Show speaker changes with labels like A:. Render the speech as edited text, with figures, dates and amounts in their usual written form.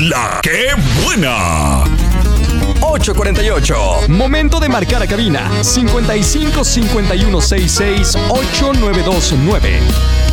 A: ¡La que buena!
B: 8:48. Momento de marcar a cabina. 55 51 66 8929.